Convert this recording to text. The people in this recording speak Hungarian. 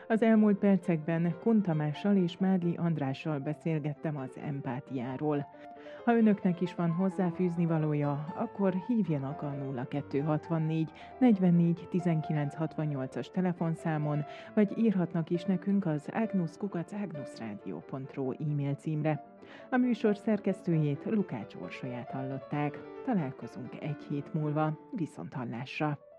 Az elmúlt percekben Kun Tamással és Mádli Andrással beszélgettem az empátiáról. Ha önöknek is van hozzáfűzni valója, akkor hívjanak a 0264 44 19 68-as telefonszámon, vagy írhatnak is nekünk az agnus@agnusradio.ru e-mail címre. A műsor szerkesztőjét, Lukács Orsolyát hallották. Találkozunk egy hét múlva. Viszonthallásra!